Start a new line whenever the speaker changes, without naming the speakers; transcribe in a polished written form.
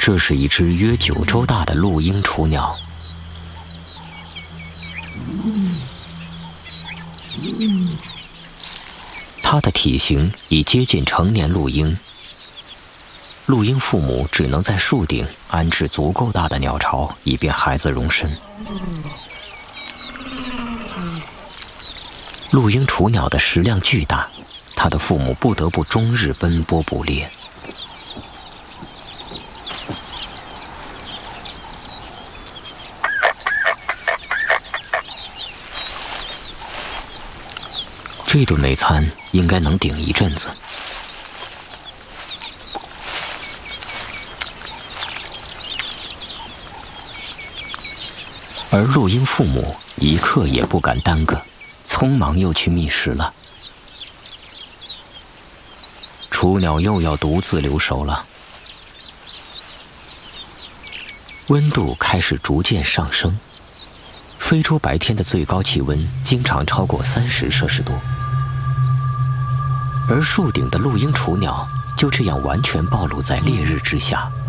这是一只约9周大的陆鹰雏鸟。它的体型已接近成年陆鹰。陆鹰父母只能在树顶安置足够大的鸟巢，以便孩子容身。陆鹰雏鸟的食量巨大，它的父母不得不终日奔波捕猎。这顿美餐应该能顶一阵子。而陆鹰父母一刻也不敢耽搁，匆忙又去觅食了。雏鸟又要独自留守了。温度开始逐渐上升，非洲白天的最高气温经常超过30摄氏度，而树顶的陆鹰雏鸟就这样完全暴露在烈日之下。